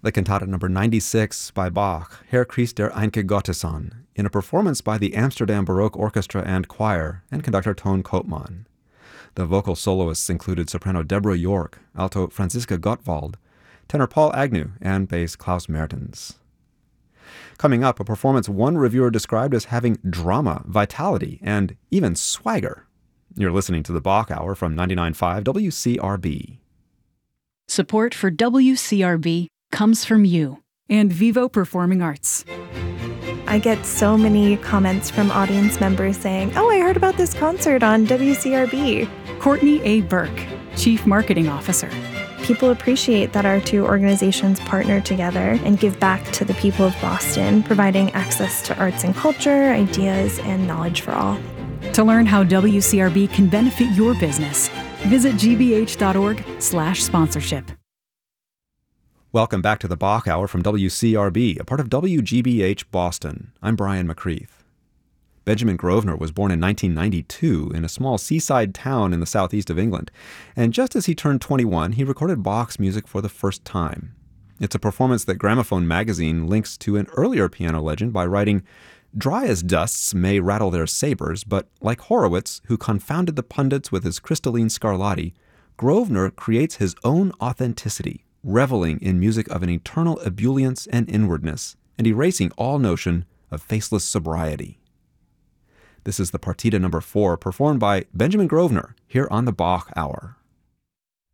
the cantata number 96 by Bach, Herr Christ der Einke Gottessohn, in a performance by the Amsterdam Baroque Orchestra and Choir and conductor Toon Koopman. The vocal soloists included soprano Deborah York, alto Franziska Gottwald, tenor Paul Agnew, and bass Klaus Mertens. Coming up, a performance one reviewer described as having drama, vitality, and even swagger. You're listening to the Bach Hour from 99.5 WCRB. Support for WCRB comes from you and Vivo Performing Arts. I get so many comments from audience members saying, "Oh, I heard about this concert on WCRB." Courtney A. Burke, Chief Marketing Officer. People appreciate that our two organizations partner together and give back to the people of Boston, providing access to arts and culture, ideas, and knowledge for all. To learn how WCRB can benefit your business, visit gbh.org/sponsorship. Welcome back to the Bach Hour from WCRB, a part of WGBH Boston. I'm Brian McCreath. Benjamin Grosvenor was born in 1992 in a small seaside town in the southeast of England, and just as he turned 21, he recorded Bach's music for the first time. It's a performance that Gramophone magazine links to an earlier piano legend by writing, "Dry as dusts may rattle their sabers, but like Horowitz, who confounded the pundits with his crystalline Scarlatti, Grosvenor creates his own authenticity, reveling in music of an eternal ebullience and inwardness, and erasing all notion of faceless sobriety." This is the Partita number 4, performed by Benjamin Grosvenor, here on the Bach Hour.